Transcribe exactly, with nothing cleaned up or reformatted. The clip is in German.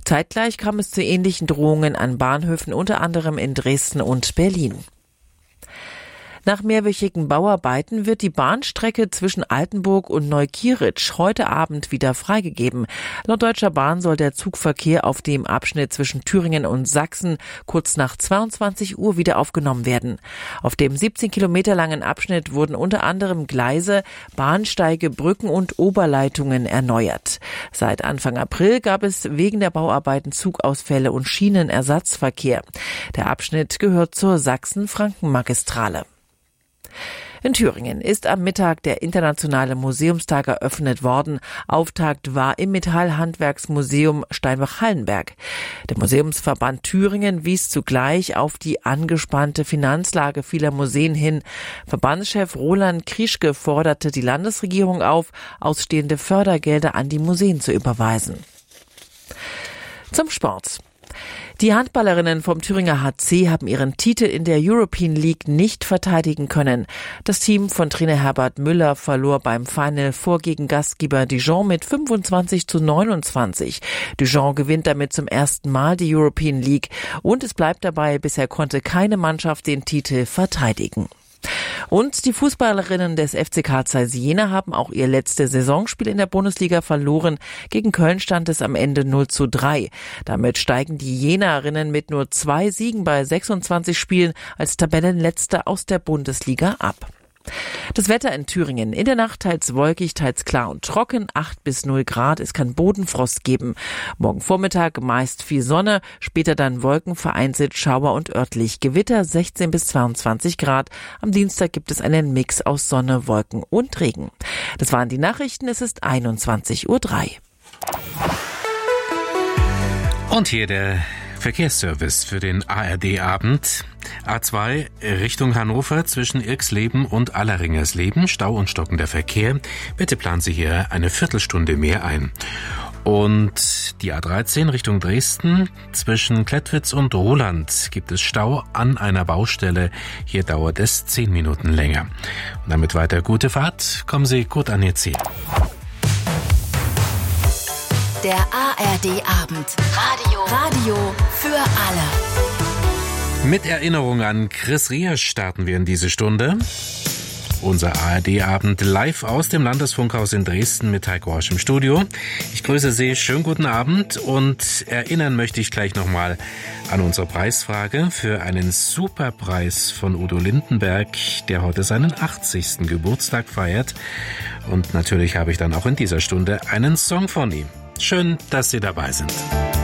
Zeitgleich kam es zu ähnlichen Drohungen an Bahnhöfen, unter anderem in Dresden und Berlin. Nach mehrwöchigen Bauarbeiten wird die Bahnstrecke zwischen Altenburg und Neukieritsch heute Abend wieder freigegeben. Laut Deutscher Bahn soll der Zugverkehr auf dem Abschnitt zwischen Thüringen und Sachsen kurz nach zweiundzwanzig Uhr wieder aufgenommen werden. Auf dem siebzehn Kilometer langen Abschnitt wurden unter anderem Gleise, Bahnsteige, Brücken und Oberleitungen erneuert. Seit Anfang April gab es wegen der Bauarbeiten Zugausfälle und Schienenersatzverkehr. Der Abschnitt gehört zur Sachsen-Franken-Magistrale. In Thüringen ist am Mittag der Internationale Museumstag eröffnet worden. Auftakt war im Metallhandwerksmuseum Steinbach-Hallenberg. Der Museumsverband Thüringen wies zugleich auf die angespannte Finanzlage vieler Museen hin. Verbandschef Roland Krischke forderte die Landesregierung auf, ausstehende Fördergelder an die Museen zu überweisen. Zum Sport. Die Handballerinnen vom Thüringer H C haben ihren Titel in der European League nicht verteidigen können. Das Team von Trainer Herbert Müller verlor beim Final Four gegen Gastgeber Dijon mit fünfundzwanzig zu neunundzwanzig. Dijon gewinnt damit zum ersten Mal die European League und es bleibt dabei, bisher konnte keine Mannschaft den Titel verteidigen. Und die Fußballerinnen des F C Carl Zeiss Jena haben auch ihr letztes Saisonspiel in der Bundesliga verloren. Gegen Köln stand es am Ende null zu drei. Damit steigen die Jenerinnen mit nur zwei Siegen bei sechsundzwanzig Spielen als Tabellenletzte aus der Bundesliga ab. Das Wetter in Thüringen. In der Nacht teils wolkig, teils klar und trocken, acht bis null Grad. Es kann Bodenfrost geben. Morgen Vormittag meist viel Sonne, später dann Wolken, vereinzelt Schauer und örtlich Gewitter, sechzehn bis zweiundzwanzig Grad. Am Dienstag gibt es einen Mix aus Sonne, Wolken und Regen. Das waren die Nachrichten. Es ist einundzwanzig Uhr drei. Und hier der Verkehrsservice für den A R D-Abend. A zwei Richtung Hannover zwischen Irxleben und Alleringersleben. Stau und stockender Verkehr. Bitte planen Sie hier eine Viertelstunde mehr ein. Und die A dreizehn Richtung Dresden zwischen Klettwitz und Roland gibt es Stau an einer Baustelle. Hier dauert es zehn Minuten länger. Und damit weiter gute Fahrt. Kommen Sie gut an Ihr Ziel. Der A R D-Abend. Radio. Radio für alle. Mit Erinnerung an Chris Riesch starten wir in diese Stunde. Unser A R D-Abend live aus dem Landesfunkhaus in Dresden mit Heiko Horsch im Studio. Ich grüße Sie, schönen guten Abend und erinnern möchte ich gleich nochmal an unsere Preisfrage für einen Superpreis von Udo Lindenberg, der heute seinen achtzigsten Geburtstag feiert. Und natürlich habe ich dann auch in dieser Stunde einen Song von ihm. Schön, dass Sie dabei sind.